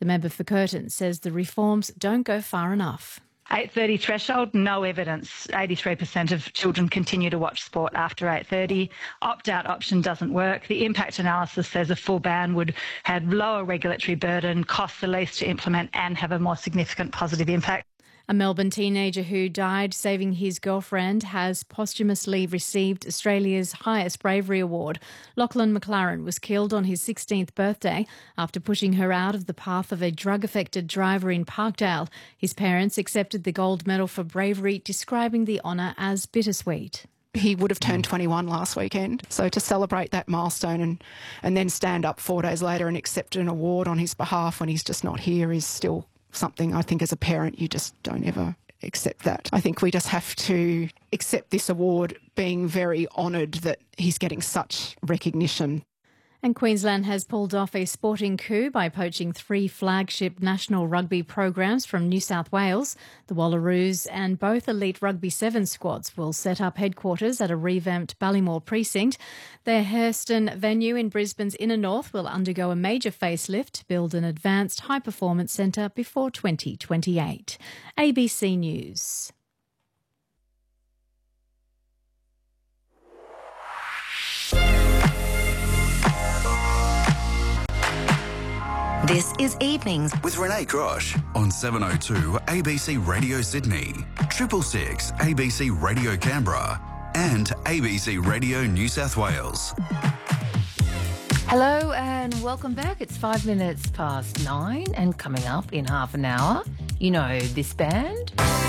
The member for Curtin says the reforms don't go far enough. 8:30 threshold, no evidence. 83% of children continue to watch sport after 8:30. Opt-out option doesn't work. The impact analysis says a full ban would have lower regulatory burden, cost the least to implement and have a more significant positive impact. A Melbourne teenager who died saving his girlfriend has posthumously received Australia's highest bravery award. Lachlan McLaren was killed on his 16th birthday after pushing her out of the path of a drug-affected driver in Parkdale. His parents accepted the gold medal for bravery, describing the honour as bittersweet. He would have turned 21 last weekend. So to celebrate that milestone and then stand up 4 days later and accept an award on his behalf when he's just not here is still something I think as a parent you just don't ever accept that. I think we just have to accept this award, being very honoured that he's getting such recognition. And Queensland has pulled off a sporting coup by poaching 3 flagship national rugby programs from New South Wales. The Wallaroos and both Elite Rugby 7 squads will set up headquarters at a revamped Ballymore precinct. Their Hairston venue in Brisbane's inner north will undergo a major facelift to build an advanced high-performance centre before 2028. ABC News. This is Evenings with Renee Grosh on 702 ABC Radio Sydney, 666 ABC Radio Canberra and ABC Radio New South Wales. Hello and welcome back. It's 5 minutes past 9 and coming up in half an hour, you know this band.